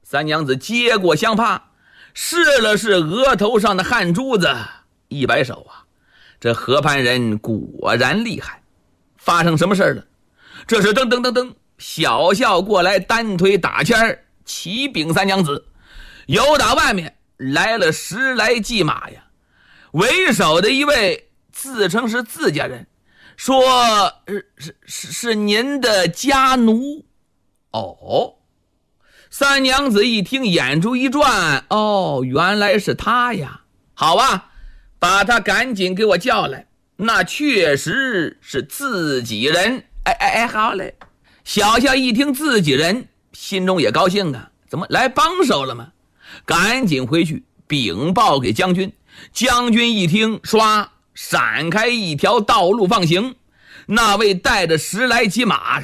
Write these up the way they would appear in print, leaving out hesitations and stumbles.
三娘子接过香帕，试了试额头上的汗珠子，一摆手啊，这河畔人果然厉害。发生什么事了？这是噔噔噔噔，小校过来单腿打签儿，启禀三娘子，有打外面来了10来骑马呀。为首的一位自称是自家人，说是您的家奴。哦，三娘子一听，眼珠一转，哦，原来是他呀。好啊，把他赶紧给我叫来，那确实是自己人。哎，好嘞。小校一听自己人，心中也高兴啊，怎么来帮手了吗？赶紧回去禀报给将军。将军一听，唰闪开一条道路放行，那位带着10来骑马，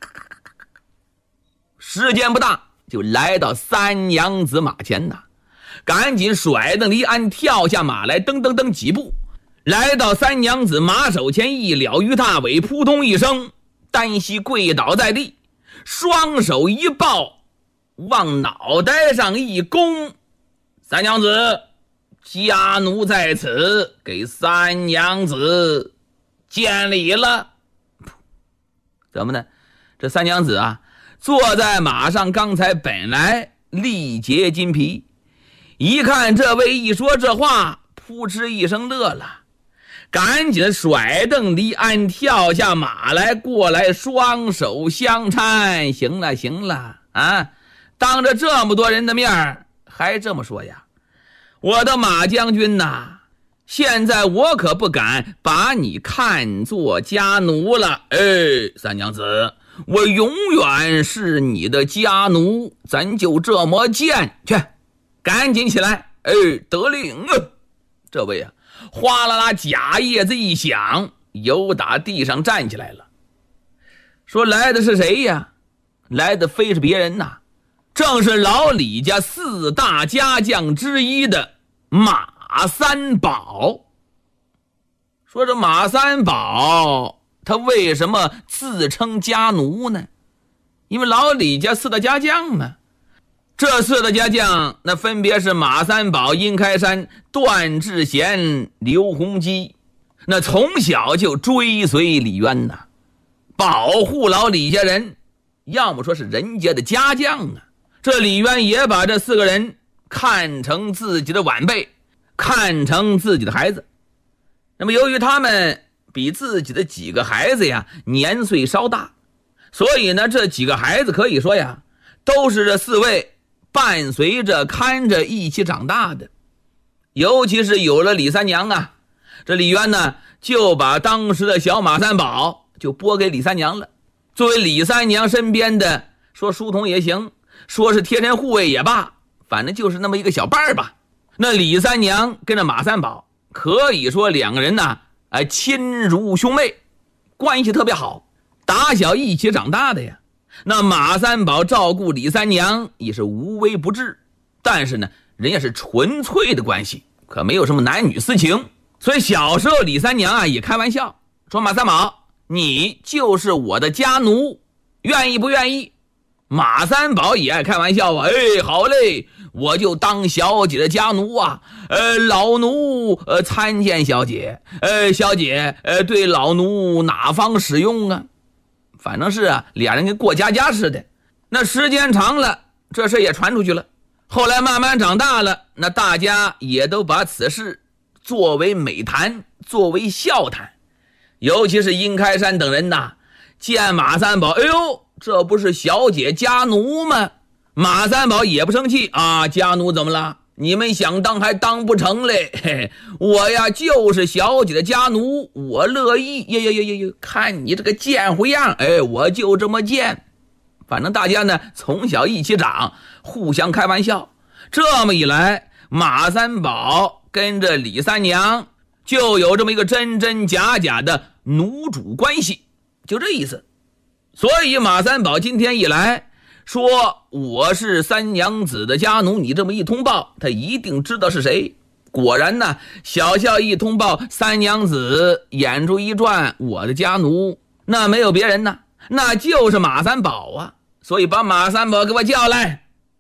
时间不大就来到三娘子马前呐，赶紧甩蹬离鞍，跳下马来，噔噔噔几步来到三娘子马首前，一了于大尾，扑通一声单膝跪倒在地，双手一抱，往脑袋上一弓，三娘子，家奴在此，给三娘子见礼了。怎么呢？这三娘子啊，坐在马上，刚才本来力竭筋疲，一看这位一说这话，扑哧一声乐了，赶紧甩蹬离鞍，跳下马来，过来双手相搀。行了啊，当着这么多人的面还这么说呀？我的马将军呐，现在我可不敢把你看作家奴了。三娘子，我永远是你的家奴，咱就这么见去。赶紧起来，得令啊！这位啊，哗啦啦假叶子一响，由打地上站起来了。说来的是谁呀？来的非是别人呐，正是老李家4大家将之一的马三宝。说这马三宝他为什么自称家奴呢？因为老李家4大家将嘛，这4大家将那分别是马三宝、殷开山、段志贤、刘洪基，那从小就追随李渊呐，保护老李家人，要么说是人家的家将啊。这李渊也把这4个人看成自己的晚辈，看成自己的孩子。那么由于他们比自己的几个孩子呀年岁稍大，所以呢这几个孩子可以说呀都是这4位伴随着看着一起长大的。尤其是有了李三娘啊，这李渊呢就把当时的小马三宝就拨给李三娘了，作为李三娘身边的，说书童也行，说是贴身护卫也罢，反正就是那么一个小伴儿吧。那李三娘跟着马三宝可以说2个人呢亲如兄妹，关系特别好，打小一起长大的呀。那马三宝照顾李三娘也是无微不至，但是呢人家是纯粹的关系，可没有什么男女私情。所以小时候李三娘啊也开玩笑说，马三宝你就是我的家奴，愿意不愿意？马三宝也爱开玩笑啊，好嘞，我就当小姐的家奴啊，老奴参见小姐，小姐对老奴哪方使用啊？反正是啊俩人跟过家家似的。那时间长了，这事也传出去了，后来慢慢长大了，那大家也都把此事作为美谈，作为笑谈。尤其是殷开山等人呐，见马三宝，这不是小姐家奴吗？马三宝也不生气啊，家奴怎么了？你们想当还当不成嘞？我呀就是小姐的家奴，我乐意。看你这个贱乎样，我就这么贱。反正大家呢从小一起长，互相开玩笑。这么一来，马三宝跟着李三娘就有这么一个真真假假的奴主关系，就这意思。所以马三宝今天一来说我是三娘子的家奴，你这么一通报，他一定知道是谁。果然呢，小校一通报，三娘子眼珠一转，我的家奴那没有别人呢，那就是马三宝啊。所以把马三宝给我叫来，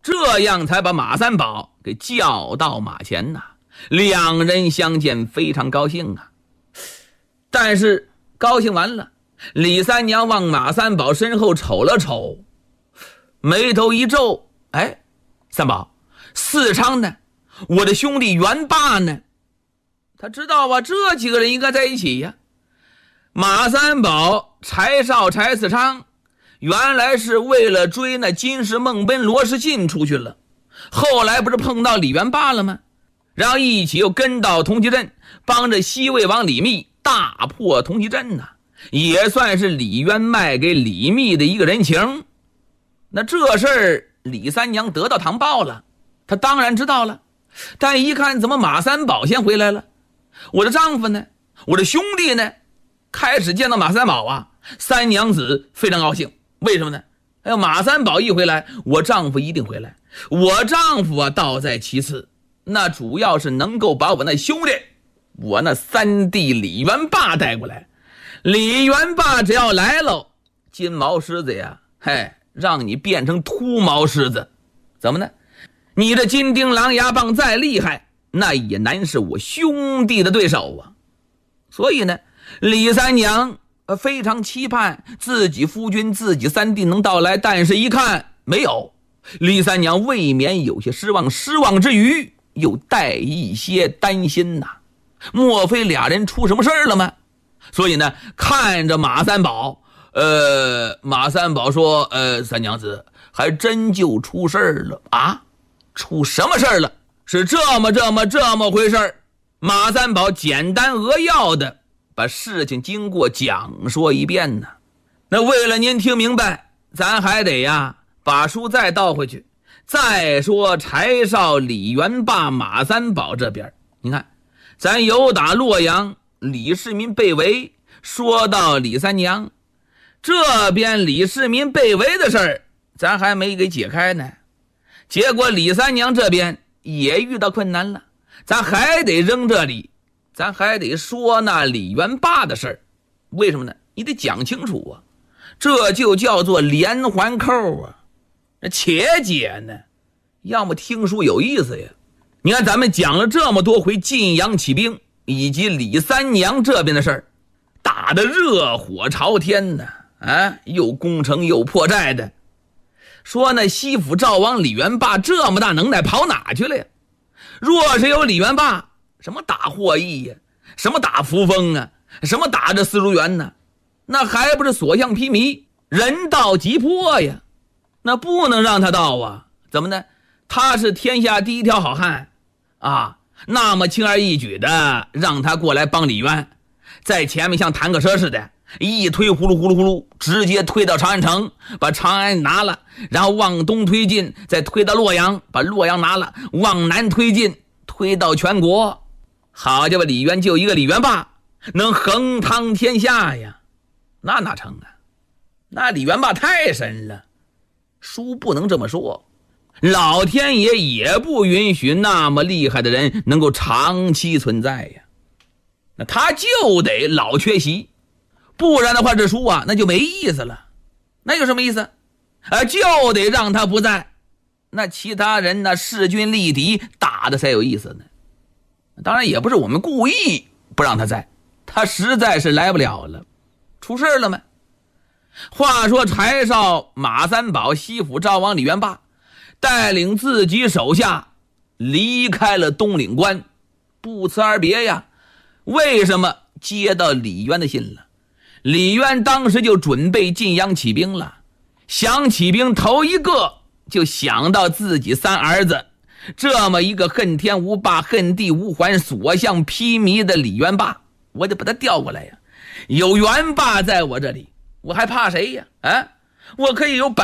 这样才把马三宝给叫到马前呐。两人相见非常高兴啊。但是高兴完了，李三娘往马三宝身后瞅了瞅，眉头一皱，哎，三宝，四昌呢？我的兄弟袁霸呢？他知道啊，这几个人应该在一起呀。马三宝、柴少、柴四昌原来是为了追那金氏孟奔罗士信出去了，后来不是碰到李元霸了吗？然后一起又跟到同济镇，帮着西魏王李密大破同济镇呐，也算是李渊卖给李密的一个人情。那这事儿李三娘得到堂报了，她当然知道了，但一看怎么马三宝先回来了，我的丈夫呢？我的兄弟呢？开始见到马三宝啊，三娘子非常高兴。为什么呢？哎呦，马三宝一回来，我丈夫一定回来。我丈夫啊，倒在其次，那主要是能够把我那兄弟，我那三弟李元霸带过来。李元霸只要来了，金毛狮子呀，嘿，让你变成秃毛狮子，怎么呢？你这金钉狼牙棒再厉害，那也难是我兄弟的对手啊。所以呢，李三娘非常期盼自己夫君自己三弟能到来，但是一看没有，李三娘未免有些失望，失望之余又带一些担心呐。莫非俩人出什么事儿了吗？所以呢，看着马三宝，马三宝说，三娘子还真就出事儿了啊？出什么事儿了？是这么回事儿。马三宝简单扼要的把事情经过讲说一遍呢。那为了您听明白，咱还得呀把书再倒回去，再说柴少、李元霸、马三宝这边。你看，咱由打洛阳李世民被围，说到李三娘这边，李世民被围的事儿咱还没给解开呢。结果李三娘这边也遇到困难了，咱还得扔这里，咱还得说那李元霸的事儿。为什么呢？你得讲清楚啊，这就叫做连环扣啊。那且解呢，要么听书有意思呀。你看咱们讲了这么多回晋阳起兵以及李三娘这边的事儿，打得热火朝天呢，又攻城又破寨的。说那西府赵王李元霸这么大能耐跑哪去了呀？若是有李元霸，什么打霍邑呀，什么打扶风啊，什么打这司如原呢，那还不是所向披靡，人到急迫呀。那不能让他到啊，怎么呢？他是天下第一条好汉啊，那么轻而易举的让他过来帮李渊，在前面像坦克车似的一推，呼噜呼噜呼噜，直接推到长安城，把长安拿了，然后往东推进，再推到洛阳，把洛阳拿了，往南推进，推到全国。好家伙，李渊就一个李元霸能横趟天下呀，那哪成啊？那李元霸太神了，书不能这么说，老天爷也不允许那么厉害的人能够长期存在呀。那他就得老缺席，不然的话这书啊那就没意思了。那有什么意思？就得让他不在，那其他人呢势均力敌，打的才有意思呢。当然也不是我们故意不让他在，他实在是来不了了。出事了吗？话说柴少、马三宝、西府赵王李元霸带领自己手下离开了东岭关，不辞而别呀。为什么？接到李渊的信了。李渊当时就准备晋阳起兵了，想起兵头一个就想到自己三儿子，这么一个恨天无霸、恨地无还、所向披靡的李元霸，我得把他调过来呀。有元霸在我这里，我还怕谁呀？我可以有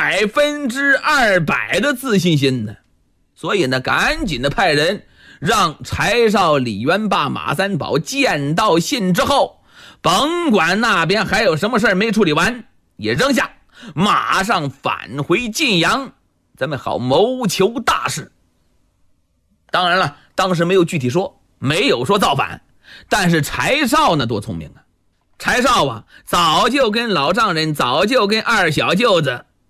200%的自信心呢。所以呢，赶紧的派人让柴少、李元霸、马三宝见到信之后，甭管那边还有什么事没处理完，也扔下，马上返回晋阳，咱们好谋求大事。当然了，当时没有具体说，没有说造反，但是柴少呢多聪明啊！柴少啊，早就跟老丈人，早就跟二小舅子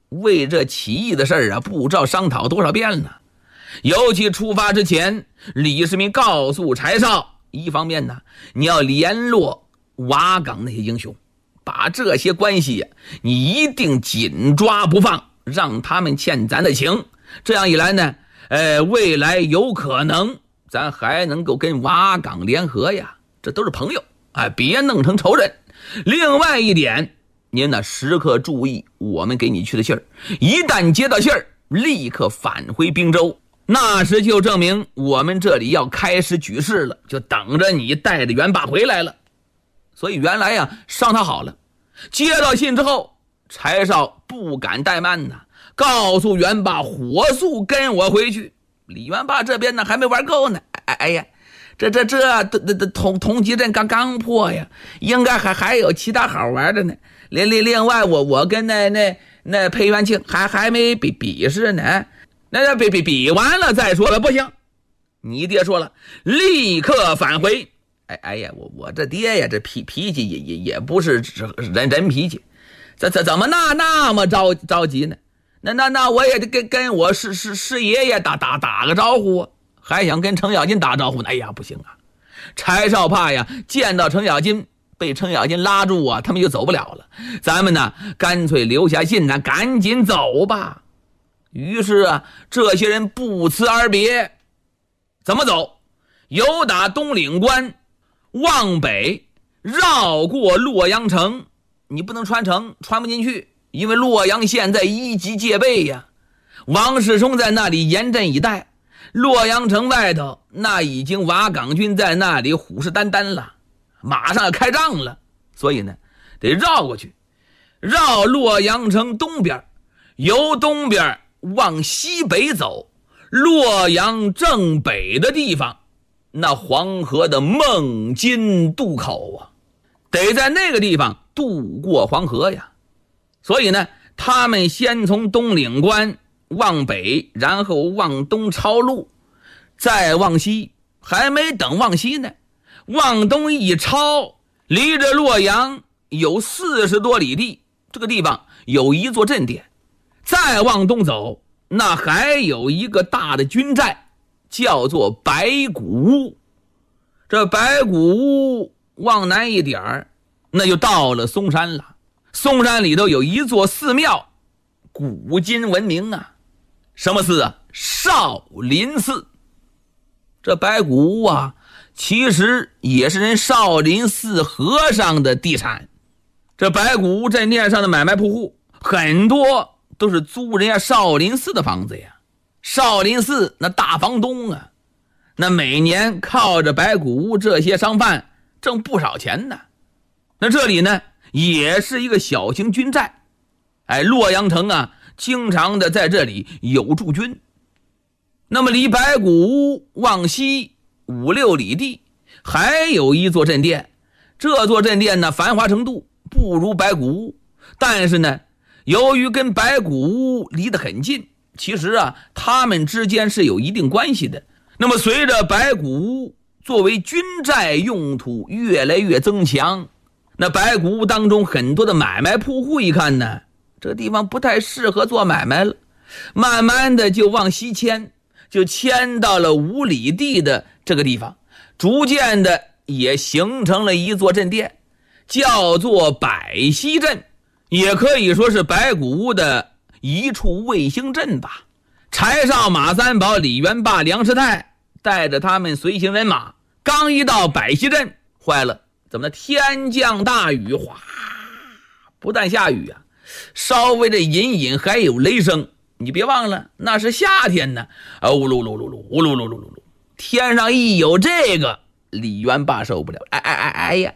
为这起义的事儿啊，不知道商讨多少遍了。尤其出发之前，李世民告诉柴少，一方面呢，你要联络瓦岗那些英雄，把这些关系你一定紧抓不放，让他们欠咱的情。这样一来呢，未来有可能咱还能够跟瓦岗联合呀，这都是朋友，别弄成仇人。另外一点，您呢时刻注意我们给你去的信儿，一旦接到信儿，立刻返回滨州。那时就证明我们这里要开始举事了，就等着你带着元霸回来了。所以原来呀，商讨好了。接到信之后，柴少不敢怠慢呐，告诉元霸火速跟我回去。李元霸这边呢还没玩够呢，哎呀，这通缉阵刚破呀，应该还有其他好玩的呢。另外我跟那裴元庆还没比试呢，那比完了再说了。不行，你爹说了，立刻返回。哎呀，我这爹呀，这脾气也不是人脾气，怎么那么着急呢？那我也得跟我师爷爷打个招呼啊，还想跟程咬金打招呼呢。哎呀，不行啊！柴少怕呀，见到程咬金被程咬金拉住啊，他们就走不了了。咱们呢，干脆留下信呢，赶紧走吧。于是啊，这些人不辞而别。怎么走？由打东岭关往北，绕过洛阳城。你不能穿城，穿不进去，因为洛阳现在一级戒备呀。王世充在那里严阵以待，洛阳城外头那已经瓦岗军在那里虎视眈眈了，马上要开仗了。所以呢，得绕过去，绕洛阳城东边，由东边往西北走，洛阳正北的地方，那黄河的孟津渡口啊，得在那个地方渡过黄河呀。所以呢，他们先从东岭关往北，然后往东抄路，再往西。还没等往西呢，往东一抄，离着洛阳有40多里地，这个地方有一座镇店。再往东走，那还有一个大的军寨，叫做白骨屋。这白骨屋往南一点那就到了嵩山了。嵩山里头有一座寺庙，古今闻名啊。什么寺啊？少林寺。这白骨屋啊，其实也是人少林寺和尚的地产。这白骨屋镇店上的买卖铺户，很多都是租人家少林寺的房子呀。少林寺那大房东啊，那每年靠着白骨屋这些商贩挣不少钱呢。那这里呢，也是一个小型军寨。洛阳城啊，经常的在这里有驻军。那么离白骨屋往西5、6里地，还有一座镇店。这座镇店呢，繁华程度不如白骨屋，但是呢，由于跟白骨屋离得很近，其实啊，他们之间是有一定关系的。那么随着白骨屋作为军寨用途越来越增强，那白骨屋当中很多的买卖铺户一看呢，这地方不太适合做买卖了，慢慢的就往西迁，就迁到了5里地的这个地方，逐渐的也形成了一座镇店，叫做百溪镇，也可以说是白骨屋的一处卫星镇吧。柴少、马三宝、李元霸、梁师太带着他们随行人马，刚一到百溪镇，坏了，怎么天降大雨，哗，不但下雨啊，稍微的隐隐还有雷声。你别忘了，那是夏天呢，呜噜噜噜噜，呜噜噜噜噜噜，天上一有这个，李元霸受不了，哎呀，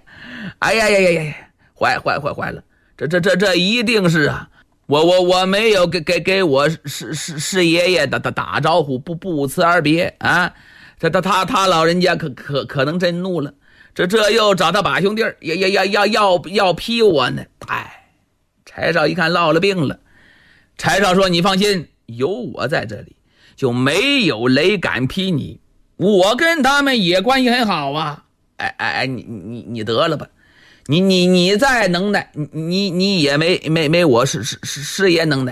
坏了，这一定是啊，我没有给我师爷爷打招呼，不辞而别啊，他老人家可能真怒了，这又找他把兄弟要批我呢。柴少一看落了病了。柴少说，你放心，有我在这里，就没有雷敢劈你，我跟他们也关系很好啊。你得了吧，你再能耐，你也没我师爷能耐，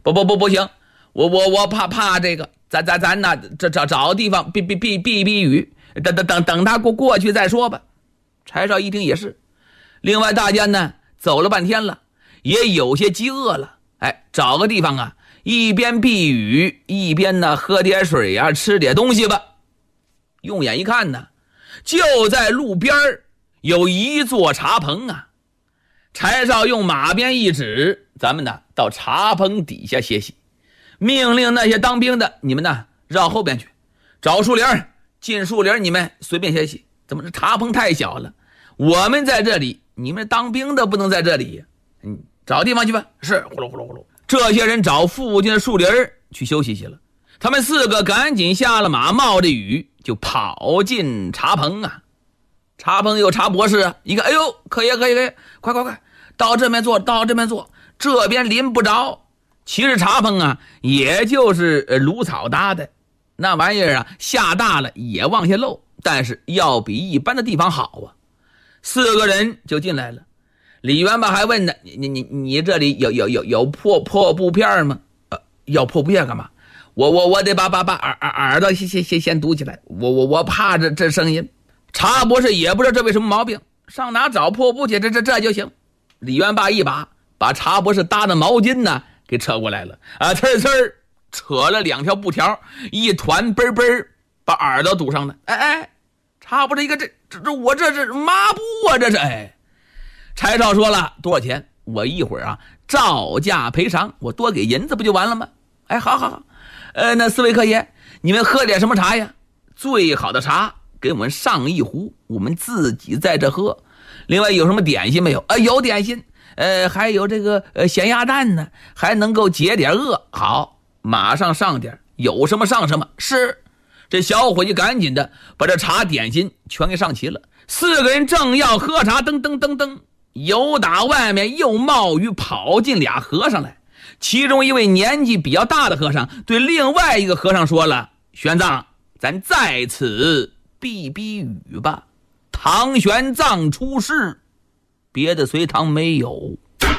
不行，我怕这个，咱呐找地方避雨，等他过去再说吧。柴少一听也是。另外大家呢走了半天了，也有些饥饿了，找个地方啊，一边避雨一边呢喝点水啊，吃点东西吧。用眼一看呢，就在路边有一座茶棚啊。柴少用马鞭一指，咱们呢到茶棚底下歇息，命令那些当兵的，你们呢绕后边去，找树林，进树林，你们随便歇息。怎么这茶棚太小了，我们在这里，你们当兵的不能在这里，找地方去吧。是，呼噜呼噜呼噜。这些人找附近的树林去休息去了。他们4个赶紧下了马，冒着雨就跑进茶棚啊。茶棚有茶博士啊，一个，哎呦，可以，快，到这边坐，这边淋不着。其实茶棚啊，也就是芦草搭的，那玩意儿啊，下大了也往下漏，但是要比一般的地方好啊。4个人就进来了。李元霸还问呢，你这里有破布片吗？要破布片干嘛？我得把耳朵先堵起来，我怕这声音。茶博士也不知道这为什么毛病，上哪找破布去？这就行。李元霸一把茶博士搭的毛巾呢给扯过来了啊，呲扯了2条布条，一团嘣把耳朵堵上了。茶博士一个我这是抹布啊，这是。柴少说了，多少钱？我一会儿啊照价赔偿，我多给银子不就完了吗？好。那4位客爷，你们喝点什么茶呀？最好的茶给我们上一壶，我们自己在这喝。另外有什么点心没有？有点心，还有这个咸鸭蛋呢，还能够解点饿。好，马上上点，有什么上什么。是。这小伙计赶紧的把这茶点心全给上齐了。4个人正要喝茶，噔，由打外面又冒雨跑进俩和尚来。其中一位年纪比较大的和尚对另外一个和尚说了，玄奘，咱在此避雨吧，唐玄奘出事，别的隋唐没有。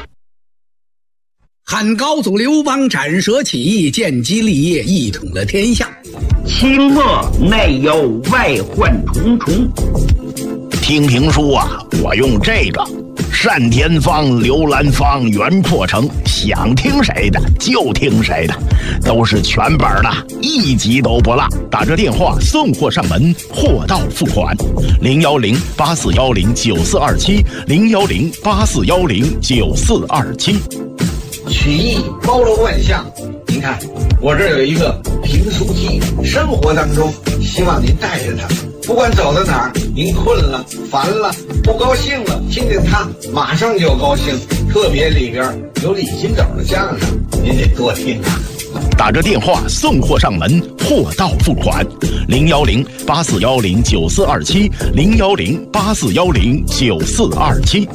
汉高祖刘邦斩蛇起义，建基立业，一统了天下。 清末内忧外患重重。 听评书啊，我用这个单田芳、刘兰芳、袁阔成，想听谁的就听谁的，都是全本的，一集都不落。打这电话送货上门，货到付款。010-8410-9427 010-8410-9427。 曲艺包罗万象，您看我这有一个评书机，生活当中希望您带着它，不管走到哪儿，您困了、烦了、不高兴了，听见它马上就高兴。特别里边有李金斗的相声，您得多听啊。 打着电话送货上门，货到付款。010-8410-9427 010-8410-9427。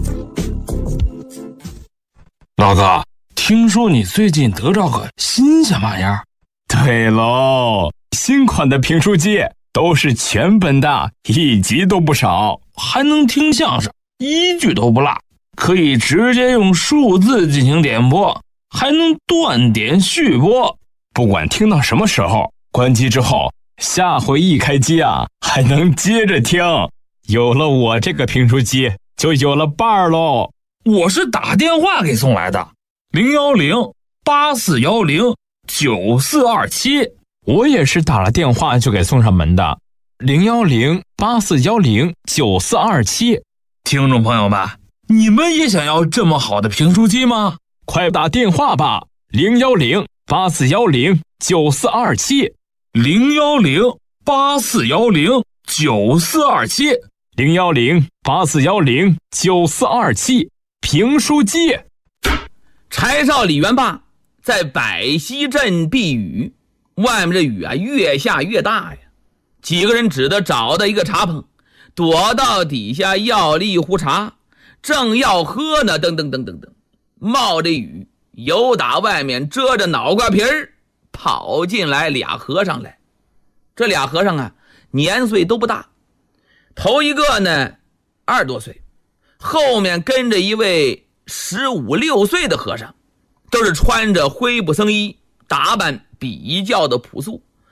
老哥，听说你最近得着个新鲜玩意儿？ 对喽，新款的评书机都是全本的，一集都不少， 还能听相声，一句都不落，可以直接用数字进行点播，还能断点续播。 不管听到什么时候，关机之后，下回一开机啊，还能接着听。有了我这个评书机，就有了伴儿喽。 我是打电话给送来的，010-8410-9427。 我也是打了电话就给送上门的，010-8410-9427。 听众朋友们，你们也想要这么好的评书机吗？ 快打电话吧，010-8410-9427 010-8410-9427 010-8410-9427。评书机。 柴少李元霸在百溪镇避雨，外面这雨啊越下越大呀。几个人只得找到一个茶棚，躲到底下要了一壶茶，正要喝呢，噔，冒着雨由打外面遮着脑瓜皮儿跑进来俩和尚来。这俩和尚啊年岁都不大，头一个呢20多岁，后面跟着一位15、16岁的和尚。 都是穿着灰布僧衣，打扮比较的朴素。